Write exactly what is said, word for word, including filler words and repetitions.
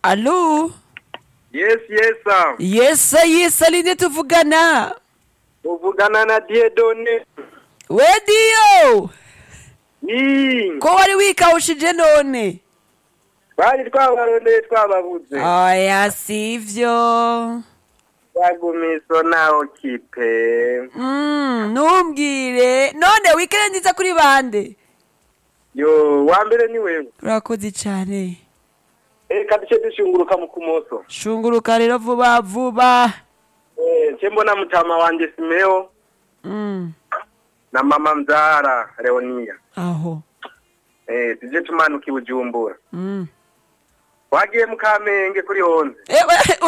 Allô? Yes, yes, sir. Yes, yes, Aline tuvugana. Uvugana na Dieudonné. We Dio! Ni. Ko wari wikawushije none? Bari twabarondeye twababuze. Oya sivyo. Bagumiso naho kipe. Mm, numbwire. None weekend nziza kuri bande? Yo, wa mbere ni wewe. Urakoze cyane. Eh, kaduce dushunguruka mu kumoso. Shunguruka rero vuba vuba. Eh, chembo na mutama wanje Simeo. Mm. Na mama mzara Leonia. Aho. Eh, tuje tumanuka i Bujumbura. Mm. Wagiye mu Kamenge kuri onze. Eh,